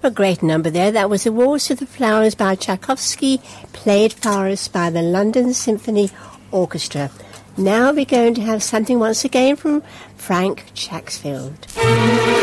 A great number there. That was A Waltz with the Flowers by Tchaikovsky, played for us by the London Symphony Orchestra. Now we're going to have something once again from Frank Chaksfield.